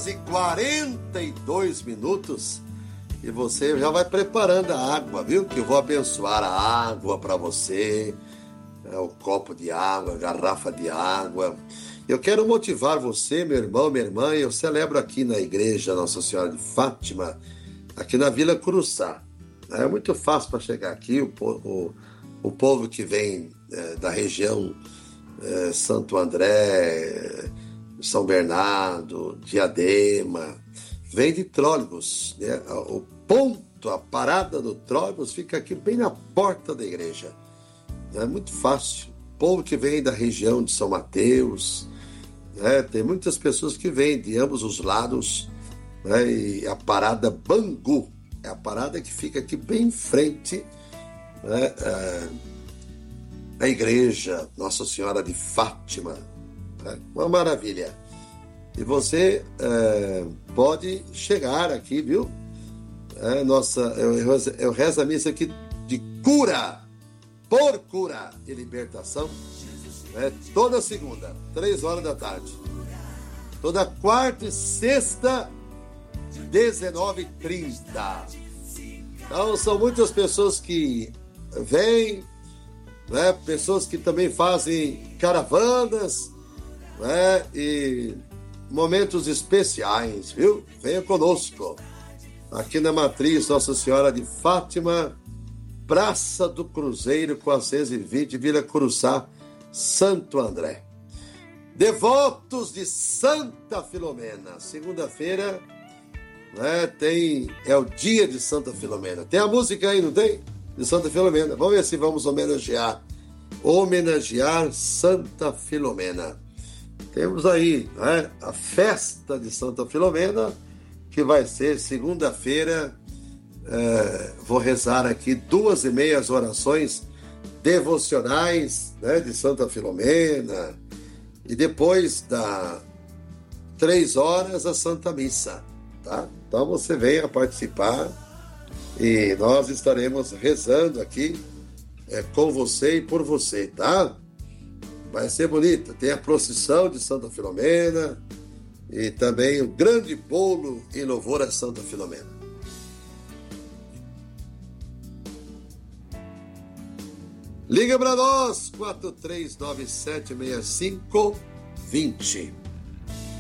6h42. E você já vai preparando a água, viu? Que eu vou abençoar a água para você. O copo de água, a garrafa de água. Eu quero motivar você, meu irmão, minha irmã. Eu celebro aqui na igreja Nossa Senhora de Fátima, aqui na Vila Curuçá. É muito fácil para chegar aqui. O povo que vem da região Santo André, São Bernardo, Diadema, vem de trólebus, né? O ponto, a parada do trólebus fica aqui bem na porta da igreja. É muito fácil. O povo que vem da região de São Mateus, né? Tem muitas pessoas que vêm de ambos os lados, né? E a parada Bangu é a parada que fica aqui bem em frente, né? A igreja Nossa Senhora de Fátima, né? Uma maravilha. E você pode chegar aqui, viu? Eu rezo a missa aqui de cura, por cura e libertação, toda segunda, 3 da tarde. Toda quarta e sexta, 19h30. Então, são muitas pessoas que vêm, né? Pessoas que também fazem caravanas, né? E momentos especiais, viu? Venha conosco. Aqui na Matriz Nossa Senhora de Fátima, Praça do Cruzeiro, 420, Vila Curuçá, Santo André. Devotos de Santa Filomena. Segunda-feira, né, é o dia de Santa Filomena. Tem a música aí, não tem? De Santa Filomena. Vamos ver se vamos homenagear Santa Filomena. Temos aí, né, a festa de Santa Filomena, que vai ser segunda-feira. Vou rezar aqui 2h30 orações devocionais, né, de Santa Filomena. E depois das 3h, a Santa Missa. Tá? Então você venha participar e nós estaremos rezando aqui com você e por você, tá? Vai ser bonita. Tem a procissão de Santa Filomena e também o grande bolo em louvor a Santa Filomena. Liga para nós, 43976520.